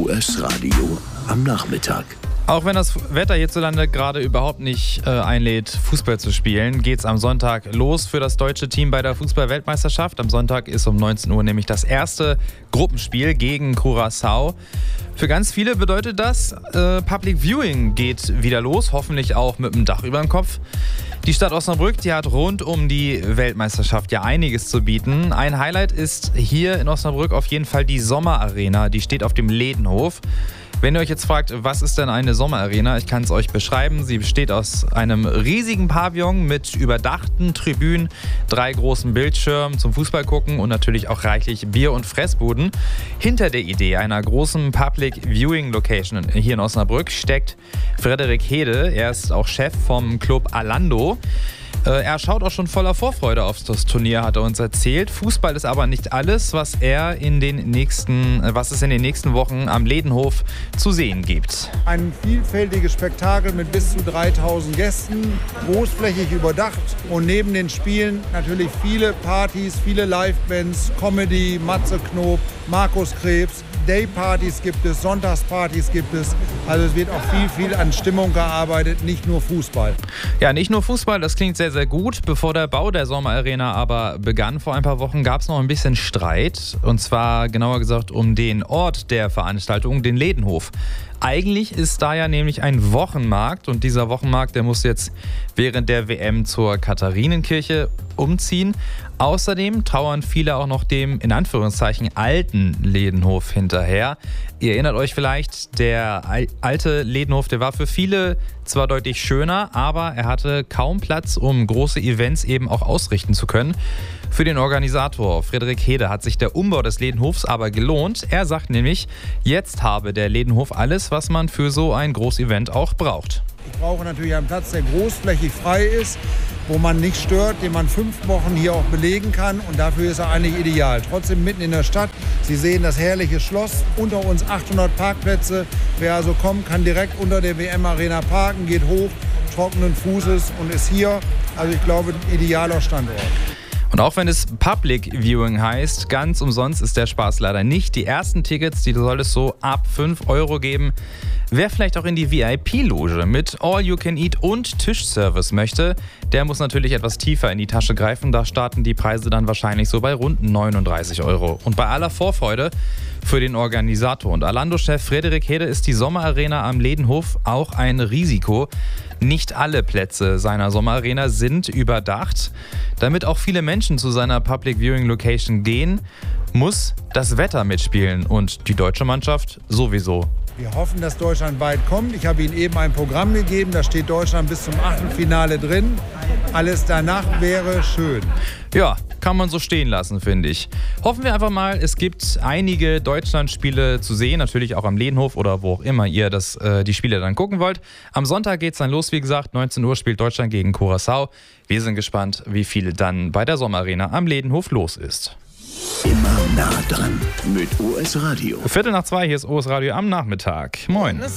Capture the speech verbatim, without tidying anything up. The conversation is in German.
O S Radio am Nachmittag. Auch wenn das Wetter hierzulande gerade überhaupt nicht äh, einlädt, Fußball zu spielen, geht es am Sonntag los für das deutsche Team bei der Fußball-Weltmeisterschaft. Am Sonntag ist um neunzehn Uhr nämlich das erste Gruppenspiel gegen Curaçao. Für ganz viele bedeutet das, äh, Public Viewing geht wieder los, hoffentlich auch mit dem Dach über dem Kopf. Die Stadt Osnabrück, die hat rund um die Weltmeisterschaft ja einiges zu bieten. Ein Highlight ist hier in Osnabrück auf jeden Fall die Sommerarena, die steht auf dem Ledenhof. Wenn ihr euch jetzt fragt, was ist denn eine Sommerarena? Ich kann es euch beschreiben. Sie besteht aus einem riesigen Pavillon mit überdachten Tribünen, drei großen Bildschirmen zum Fußball gucken und natürlich auch reichlich Bier- und Fressbuden. Hinter der Idee einer großen Public Viewing Location hier in Osnabrück steckt Frederik Hede. Er ist auch Chef vom Club Alando. Er schaut auch schon voller Vorfreude auf das Turnier, hat er uns erzählt. Fußball ist aber nicht alles, was er in den nächsten, was es in den nächsten Wochen am Ledenhof zu sehen gibt. Ein vielfältiges Spektakel mit bis zu dreitausend Gästen, großflächig überdacht und neben den Spielen natürlich viele Partys, viele Livebands, Comedy, Matze Knob, Markus Krebs. Daypartys gibt es, Sonntagspartys gibt es. Also es wird auch viel, viel an Stimmung gearbeitet, nicht nur Fußball. Ja, nicht nur Fußball, das klingt sehr, sehr gut. Bevor der Bau der Sommerarena aber begann vor ein paar Wochen, gab es noch ein bisschen Streit. Und zwar genauer gesagt um den Ort der Veranstaltung, den Ledenhof. Eigentlich ist da ja nämlich ein Wochenmarkt und dieser Wochenmarkt, der muss jetzt während der W M zur Katharinenkirche umziehen. Außerdem trauern viele auch noch dem, in Anführungszeichen, alten Ledenhof hinterher. Ihr erinnert euch vielleicht, der alte Ledenhof, der war für viele zwar deutlich schöner, aber er hatte kaum Platz, um große Events eben auch ausrichten zu können. Für den Organisator Frederik Hede hat sich der Umbau des Ledenhofs aber gelohnt. Er sagt nämlich, jetzt habe der Ledenhof alles, was man für so ein Großevent auch braucht. Ich brauche natürlich einen Platz, der großflächig frei ist, wo man nicht stört, den man fünf Wochen hier auch belegen kann. Und dafür ist er eigentlich ideal. Trotzdem mitten in der Stadt. Sie sehen das herrliche Schloss. Unter uns achthundert Parkplätze. Wer also kommt, kann direkt unter der W M-Arena parken, geht hoch, trockenen Fußes und ist hier. Also ich glaube, ein idealer Standort. Und auch wenn es Public Viewing heißt, ganz umsonst ist der Spaß leider nicht. Die ersten Tickets, die soll es so ab fünf Euro geben. Wer vielleicht auch in die V I P-Loge mit All-You-Can-Eat und Tischservice möchte, der muss natürlich etwas tiefer in die Tasche greifen. Da starten die Preise dann wahrscheinlich so bei rund neununddreißig Euro. Und bei aller Vorfreude für den Organisator und Alando-Chef Frederik Hede ist die Sommerarena am Ledenhof auch ein Risiko. Nicht alle Plätze seiner Sommerarena sind überdacht. Damit auch viele Menschen zu seiner Public Viewing Location gehen, muss das Wetter mitspielen und die deutsche Mannschaft sowieso. Wir hoffen, dass Deutschland weit kommt. Ich habe Ihnen eben ein Programm gegeben, da steht Deutschland bis zum Achtelfinale drin. Alles danach wäre schön. Ja, kann man so stehen lassen, finde ich. Hoffen wir einfach mal, es gibt einige Deutschlandspiele zu sehen, natürlich auch am Ledenhof oder wo auch immer ihr das, äh, die Spiele dann gucken wollt. Am Sonntag geht es dann los, wie gesagt, neunzehn Uhr spielt Deutschland gegen Curaçao. Wir sind gespannt, wie viel dann bei der Sommerarena am Ledenhof los ist. Immer nah dran mit O S Radio. Viertel nach zwei, hier ist O S Radio am Nachmittag. Moin.